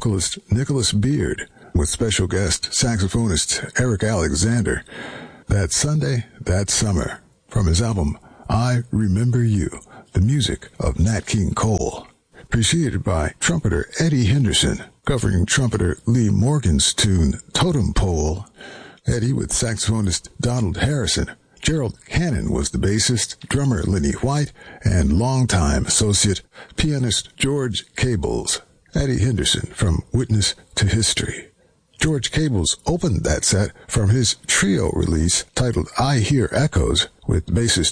vocalist Nicholas Beard with special guest saxophonist Eric Alexander. That Sunday, That Summer, from his album I Remember You, the music of Nat King Cole. Preceded by trumpeter Eddie Henderson, covering trumpeter Lee Morgan's tune Totem Pole. Eddie with saxophonist Donald Harrison. Gerald Cannon was the bassist, drummer Lenny White, and longtime associate pianist George Cables. Eddie Henderson from Witness to History. George Cables opened that set from his trio release titled I Hear Echoes with bassist